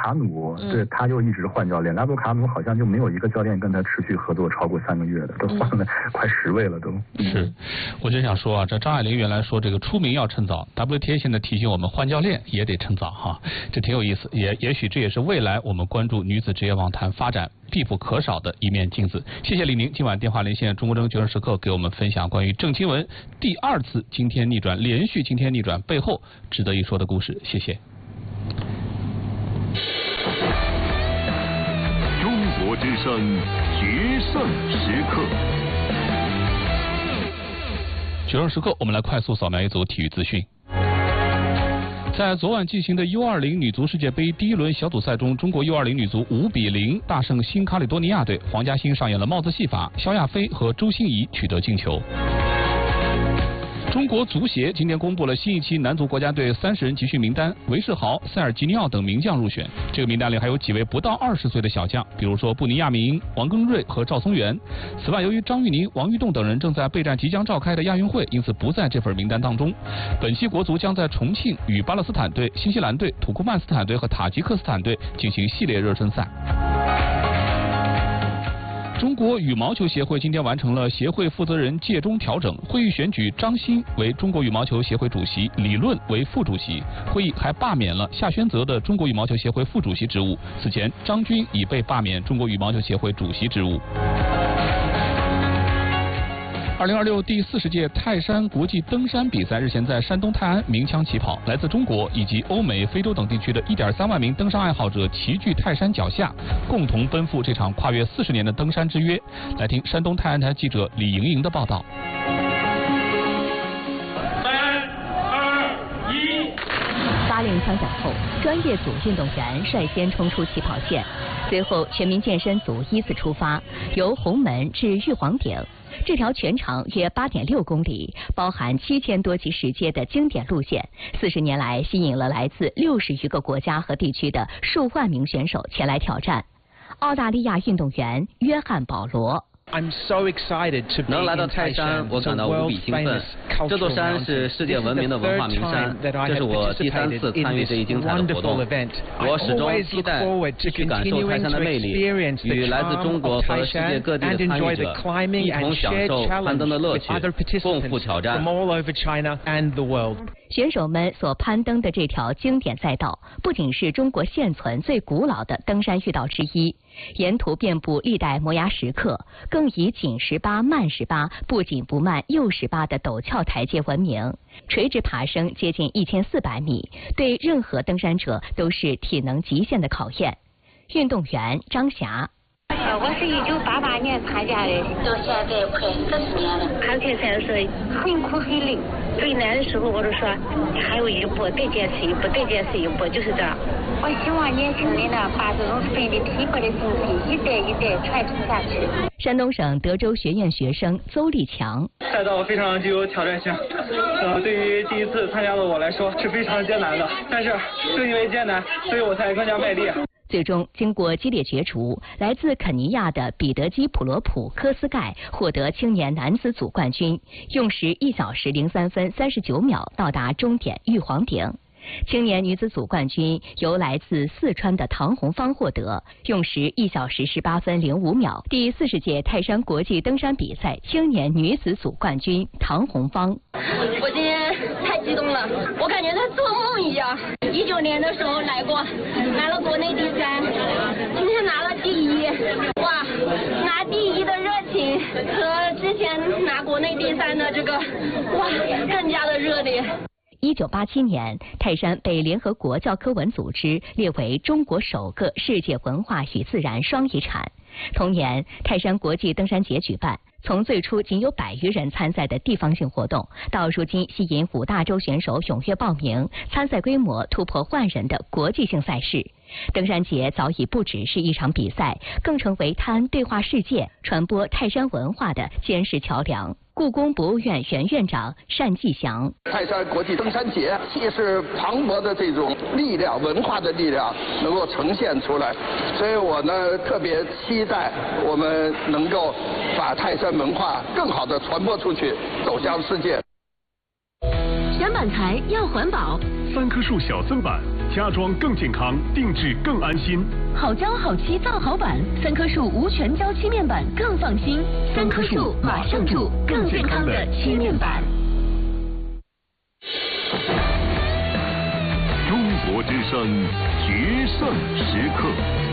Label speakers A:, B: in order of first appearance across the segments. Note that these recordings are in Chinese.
A: 卡努，对，他就一直换教练。拉布卡努好像就没有一个教练跟他持续合作超过3个月的，都换了快10位了都。
B: 是，我就想说啊，这张爱玲原来说这个出名要趁早 ，WTA 现在提醒我们换教练也得趁早哈，这挺有意思，也许这也是未来我们关注女子职业网坛发展必不可少的一面镜子。谢谢李宁今晚电话连线中国证券时刻给我们分享关于郑钦文第2次惊天逆转，连续惊天逆转背后值得一说的故事，谢谢。
C: 中国之声决胜时刻，
B: 决胜时刻，我们来快速扫描一组体育资讯。在昨晚进行的 U20 女足世界杯第1轮小组赛中，中国 U20 女足5比0大胜新卡里多尼亚队，黄嘉欣上演了帽子戏法，肖亚非和周欣怡取得进球。中国足协今天公布了新一期男足国家队30人集训名单，韦世豪、塞尔吉尼奥等名将入选。这个名单里还有几位不到20岁的小将，比如说布尼亚明、王庚瑞和赵松元。此外，由于张玉宁、王玉栋等人正在备战即将召开的亚运会，因此不在这份名单当中。本期国足将在重庆与巴勒斯坦队、新西兰队、土库曼斯坦队和塔吉克斯坦队进行系列热身赛。中国羽毛球协会今天完成了协会负责人届中调整，会议选举张欣为中国羽毛球协会主席，李论为副主席。会议还罢免了夏宣泽的中国羽毛球协会副主席职务。此前，张军已被罢免中国羽毛球协会主席职务。2026第40届泰山国际登山比赛日前在山东泰安鸣枪起跑，来自中国以及欧美、非洲等地区的1.3万名登山爱好者齐聚泰山脚下，共同奔赴这场跨越40年的登山之约。来听山东泰安台记者李莹莹的报道。
D: 3、2、1。
E: 发令枪响后，专业组运动员率先冲出起跑线，随后全民健身组依次出发，由红门至玉皇顶。这条全长约8.6公里、包含7000多级石阶的经典路线，40年来吸引了来自60余个国家和地区的数万名选手前来挑战。澳大利亚运动员约翰·保罗。
F: 能来到泰山，我感到无比兴奋。这座山是世界闻名的文化名山，这是我第3次参与这一精彩的活动。我始终期待去感受泰山的魅力，与来自中国和世界各地的参与者一同享受攀登的乐趣，共赴挑战。
E: 选手们所攀登的这条经典赛道，不仅是中国现存最古老的登山穴道之一，沿途遍布历代摩崖石刻，更以紧18慢18、不紧不慢又18的陡峭台阶闻名。垂直爬升接近1400米，对任何登山者都是体能极限的考验。运动员张霞。
G: 我是1988年参加的，到现在快40年了。攀铁赛的时候很苦很累，最难的时候我就说还有一步，再坚持一步，再坚持一步，就是这样。我希望年轻人呢，把这种奋力拼搏的精神一代一代传承下去。
E: 山东省德州学院学生邹立强。
H: 赛道非常具有挑战性，对于第1次参加的我来说是非常艰难的，但是正因为艰难，所以我才更加卖力。
E: 最终经过激烈角逐，来自肯尼亚的彼得基普罗普科斯盖获得青年男子组冠军，用时1小时03分39秒到达终点玉皇顶。青年女子组冠军由来自四川的唐红芳获得，用时1小时18分05秒。第40届泰山国际登山比赛青年女子组冠军唐红芳。
I: 我今天太激动了，我感觉在做梦一样。19年的时候来过，拿了国内第3，今天拿了第1，哇，拿第1的热情和之前拿国内第3的这个，哇，更加的热烈。
E: 1987年，泰山被联合国教科文组织列为中国首个世界文化与自然双遗产。同年，泰山国际登山节举办，从最初仅有100余人参赛的地方性活动，到如今吸引5大洲选手踊跃报名，参赛规模突破10000人的国际性赛事。登山节早已不只是一场比赛，更成为泰安对话世界、传播泰山文化的坚实桥梁。故宫博物院原院长单霁翔：
J: 泰山国际登山节既是磅礴的这种力量、文化的力量能够呈现出来，所以我呢特别期待我们能够把泰山文化更好的传播出去，走向世界。
K: 山板材要环保，
C: 3棵树小增版，家装更健康，定制更安心。
K: 好胶好漆造好版，3棵树无全胶漆面板更放心。3棵树马上住，更健康的漆面板。
C: 中国之声决胜时刻。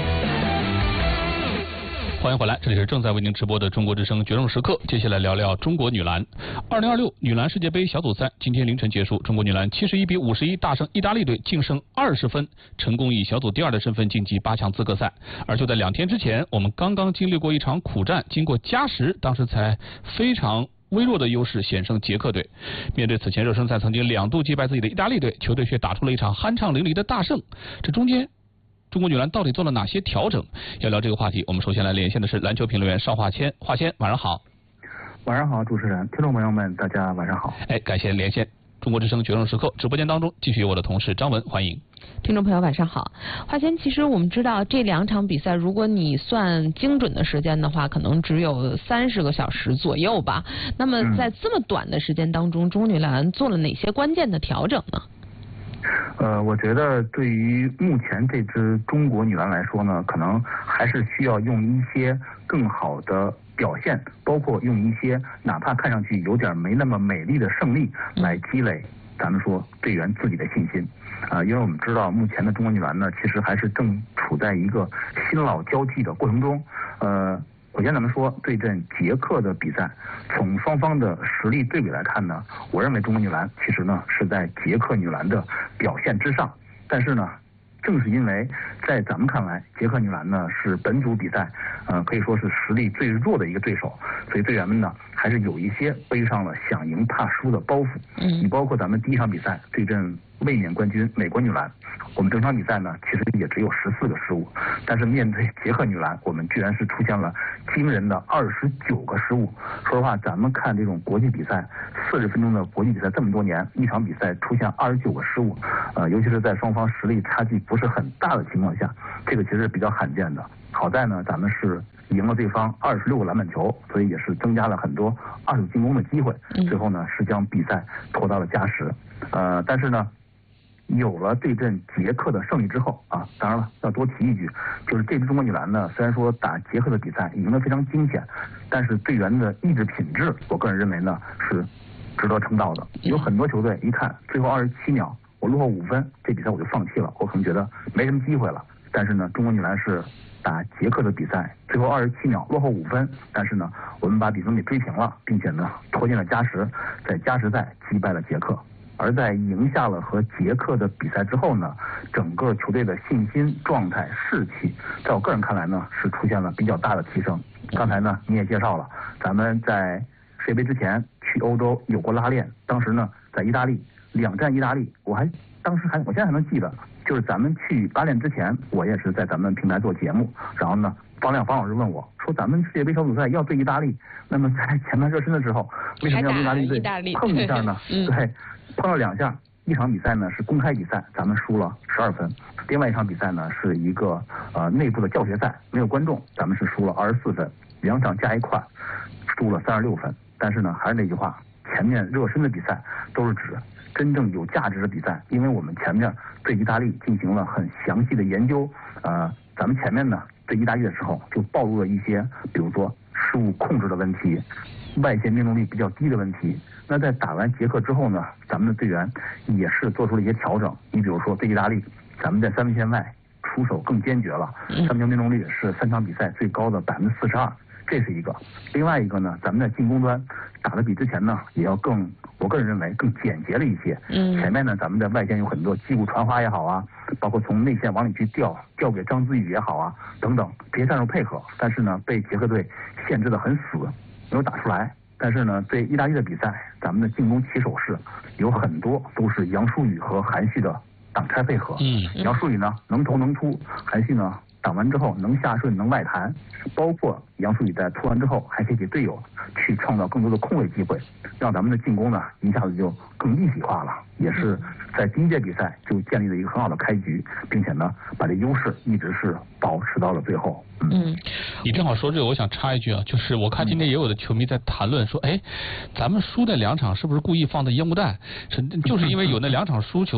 B: 欢迎回来，这里是正在为您直播的中国之声决胜时刻。接下来聊聊中国女篮。2026女篮世界杯小组赛今天凌晨结束，中国女篮71比51大胜意大利队，净胜20分，成功以小组第2的身份晋级8强资格赛。而就在2天之前，我们刚刚经历过一场苦战，经过加时，当时才非常微弱的优势险胜捷克队。面对此前热身赛曾经2度击败自己的意大利队，球队却打出了一场酣畅淋漓的大胜。这中间中国女篮到底做了哪些调整？要聊这个话题，我们首先来连线的是篮球评论员邵华谦。华谦，晚上好。
A: 晚上好，主持人，听众朋友们，大家晚上好。
B: 感谢连线中国之声决胜时刻直播间当中，继续由我的同事张文欢迎。
L: 听众朋友晚上好。华谦，其实我们知道这2场比赛，如果你算精准的时间的话，可能只有30个小时左右吧。那么在这么短的时间当中，中国女篮做了哪些关键的调整呢？
A: 我觉得对于目前这支中国女篮来说呢，可能还是需要用一些更好的表现，包括用一些哪怕看上去有点没那么美丽的胜利来积累咱们说队员自己的信心。因为我们知道目前的中国女篮呢，其实还是正处在一个新老交替的过程中。首先咱们说对阵捷克的比赛，从双方的实力对比来看呢，我认为中国女篮其实呢是在捷克女篮的表现之上。但是呢，正是因为在咱们看来，捷克女篮呢是本组比赛可以说是实力最弱的一个对手，所以队员们呢还是有一些背上了想赢怕输的包袱。你包括咱们第1场比赛对阵卫冕冠军美国女篮，我们整场比赛呢其实也只有14个失误，但是面对捷克女篮，我们居然是出现了惊人的29个失误。说实话，咱们看这种国际比赛，40分钟的国际比赛这么多年，一场比赛出现29个失误，尤其是在双方实力差距不是很大的情况下，这个其实是比较罕见的。好在呢，咱们是赢了对方26个篮板球，所以也是增加了很多20进攻的机会。最后呢，是将比赛拖到了加时。但是呢，有了对阵捷克的胜利之后啊，当然了，要多提一句，就是这支中国女篮呢，虽然说打捷克的比赛赢得非常惊险，但是队员的意志品质，我个人认为呢是值得称道的。有很多球队一看最后27秒我落后5分，这比赛我就放弃了，我可能觉得没什么机会了。但是呢，中国女篮是打捷克的比赛，最后27秒落后5分，但是呢，我们把比分给追平了，并且呢拖进了加时，在加时赛击败了捷克。而在赢下了和捷克的比赛之后呢，整个球队的信心、状态、士气，在我个人看来呢，是出现了比较大的提升。刚才呢你也介绍了，咱们在世界杯之前去欧洲有过拉练，当时呢在意大利2战意大利，我现在还能记得，就是咱们去拉练之前，我也是在咱们平台做节目，然后呢方老师问我说，咱们世界杯小组赛要对意大利，那么在前面热身的时候，为什么要跟意大利队碰一下呢？对，碰了2下，一场比赛呢是公开比赛，咱们输了12分；另外一场比赛呢是一个内部的教学赛，没有观众，咱们是输了24分，2场加一块输了36分。但是呢，还是那句话，前面热身的比赛都是指真正有价值的比赛，因为我们前面对意大利进行了很详细的研究，咱们前面呢对意大利的时候就暴露了一些，比如说失误控制的问题，外线命中率比较低的问题。那在打完捷克之后呢，咱们的队员也是做出了一些调整。你比如说对意大利，咱们在3分线外出手更坚决了，3分球命中率是3场比赛最高的42%，这是一个。另外一个呢，咱们在进攻端打得比之前呢也要更，我个人认为更简洁了一些。前面呢咱们在外线有很多击鼓传花也好啊，包括从内线往里去调给张子宇也好啊等等这些战术配合，但是呢被捷克队限制得很死，没有打出来。但是呢，对意大利的比赛，咱们的进攻起手式有很多都是杨舒宇和韩旭的挡拆配合。杨舒宇呢能投能突，韩旭呢挡完之后能下顺能外弹，包括杨舒宇在突完之后还可以给队友去创造更多的空位机会，让咱们的进攻呢一下子就更立体化了，也是在第一届比赛就建立了一个很好的开局，并且呢把这优势一直是保持到了最后。
B: 你正好说这个，我想插一句啊，就是我看今天也有的球迷在谈论说，咱们输那2场是不是故意放的烟雾弹？就是因为有那2场输球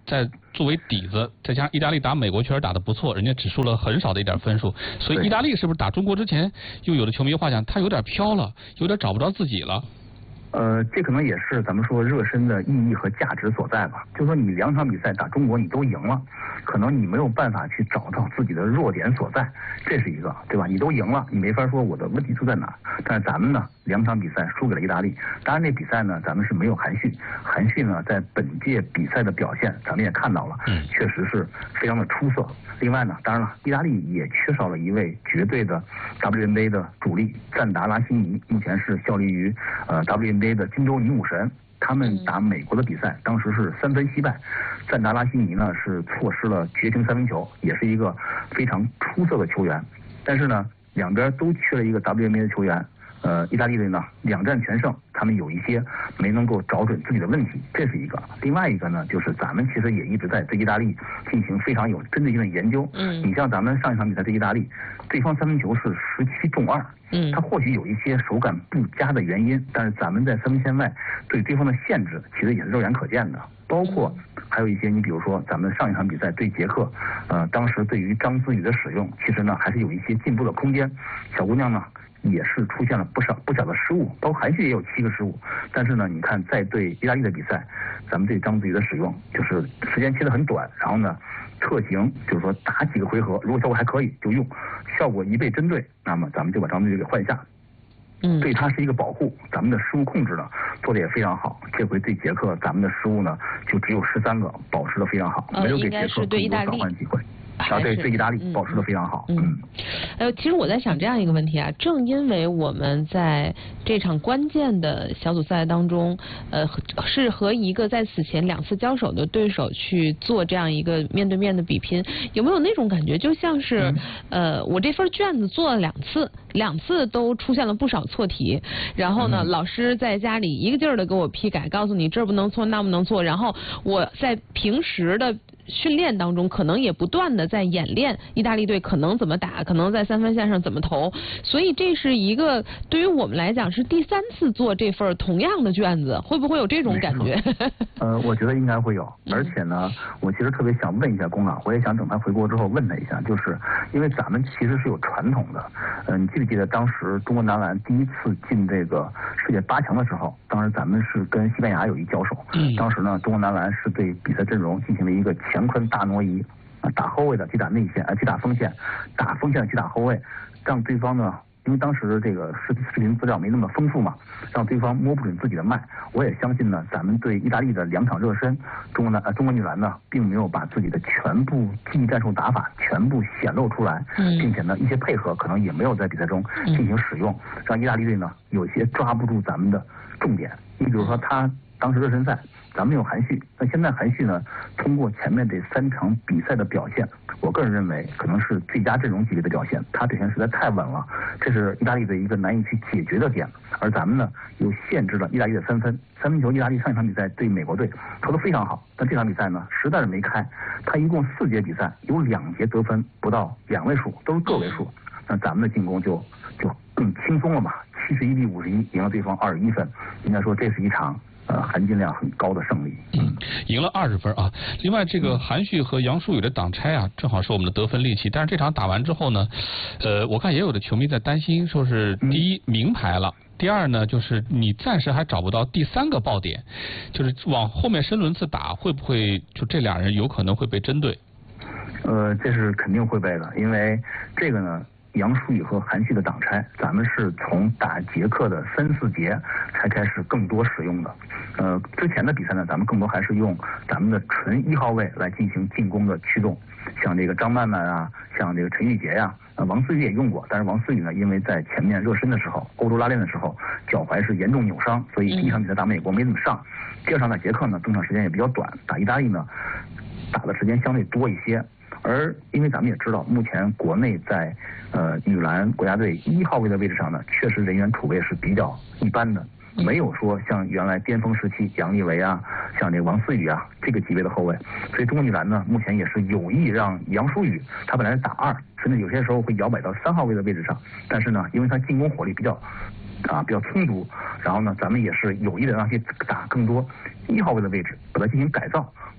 B: 在作为底子，再加上意大利打美国确实打得不错，人家只输了很少的一点分数，所以意大利是不是打中国之前，又有的球迷话讲，他有点飘了，有点找不着自己了。
A: 这可能也是咱们说热身的意义和价值所在吧。就说你2场比赛打中国你都赢了，可能你没有办法去找到自己的弱点所在，这是一个，对吧？你都赢了，你没法说我的问题出在哪。但是咱们呢，2场比赛输给了意大利，当然那比赛呢咱们是没有韩旭，韩旭呢在本届比赛的表现咱们也看到了，确实是非常的出色。另外呢，当然了，意大利也缺少了一位绝对的 WNBA 的主力，赞达拉希尼，目前是效力于WNBA 的金州女武神。他们打美国的比赛，当时是3分惜败，赞达拉希尼呢是错失了绝平3分球，也是一个非常出色的球员。但是呢，两边都缺了一个 WNBA 的球员。意大利队呢2战全胜，他们有一些没能够找准自己的问题，这是一个。另外一个呢，就是咱们其实也一直在对意大利进行非常有针对性的研究。你像咱们上一场比赛对意大利，对方3分球是17中2，他或许有一些手感不佳的原因，但是咱们在3分线外对对方的限制其实也是肉眼可见的。包括还有一些，你比如说咱们上一场比赛对捷克，当时对于张思雨的使用，其实呢还是有一些进步的空间。小姑娘呢也是出现了不小的失误，包括韩旭也有7个失误。但是呢，你看在对意大利的比赛，咱们对张子瑜的使用就是时间切得很短，然后呢特型就是说打几个回合，如果效果还可以就用，效果一被针对，那么咱们就把张子瑜给换下。对他是一个保护，咱们的失误控制呢做得也非常好。这回对捷克咱们的失误呢就只有13个，保持得非常好，没有给捷克更多转换机会。对意大利保持得非常好。
L: 其实我在想这样一个问题啊，正因为我们在这场关键的小组赛当中，是和一个在此前2次交手的对手去做这样一个面对面的比拼，有没有那种感觉，就像是我这份卷子做了2次都出现了不少错题，然后呢，老师在家里一个劲儿的给我批改，告诉你这不能错那不能错，然后我在平时的训练当中可能也不断的在演练意大利队可能怎么打，可能在3分线上怎么投，所以这是一个对于我们来讲是第3次做这份同样的卷子，会不会有这种感觉？
A: 我觉得应该会有，而且呢，我其实特别想问一下龚朗，我也想等他回国之后问他一下，就是因为咱们其实是有传统的，你记不记得当时中国男篮第1次进这个世界8强的时候，当时咱们是跟西班牙有一交手，当时呢中国男篮是对比赛阵容进行了一个乾坤大挪移，打后卫的去打内线，去打锋线，打锋线去打后卫，让对方呢，因为当时这个视频资料没那么丰富嘛，让对方摸不准自己的脉。我也相信呢，咱们对意大利的2场热身，中国女篮呢，并没有把自己的全部技战术打法全部显露出来，并且呢，一些配合可能也没有在比赛中进行使用，让意大利队呢有些抓不住咱们的重点。你比如说他当时热身赛，咱们有韩旭，那现在韩旭呢，通过前面这3场比赛的表现，我个人认为可能是最佳阵容级别的表现，他表现实在太稳了，这是意大利的一个难以去解决的点。而咱们呢，又限制了意大利的3分球。意大利上一场比赛对美国队投得非常好，但这场比赛呢，实在是没开。他一共4节比赛，有2节得分不到2位数，都是个位数。那咱们的进攻就更轻松了嘛，71比51赢了对方21分，应该说这是一场含金量很高的胜利。
B: 赢了20分啊。另外这个韩旭和杨舒雨的挡拆啊，正好是我们的得分利器。但是这场打完之后呢，我看也有的球迷在担心，说是第一明牌了。第二呢，就是你暂时还找不到第3个爆点，就是往后面深轮次打，会不会就这俩人有可能会被针对？
A: 这是肯定会被的，因为这个呢，杨舒雨和韩旭的挡拆，咱们是从打捷克的3、4节才开始更多使用的。之前的比赛呢，咱们更多还是用咱们的纯1号位来进行进攻的驱动，像这个张曼曼啊，像这个陈玉洁呀，王思雨也用过，但是王思雨呢，因为在前面热身的时候，欧洲拉练的时候，脚踝是严重扭伤，所以第1场比赛打美国没怎么上，第2场打捷克呢，登场时间也比较短，打意大利呢，打的时间相对多一些。而因为咱们也知道，目前国内在女篮国家队1号位的位置上呢，确实人员储备是比较一般的，没有说像原来巅峰时期杨丽维啊，像这个王思雨啊这个级别的后卫。所以中国女篮呢，目前也是有意让杨舒雨，她本来是打2，甚至有些时候会摇摆到3号位的位置上，但是呢，因为她进攻火力比较充足，然后呢，咱们也是有意的让她打更多1号位的位置，把它进行改造。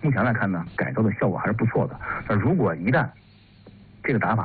A: 目前来看呢，改造的效果还是不错的。如果一旦这个打法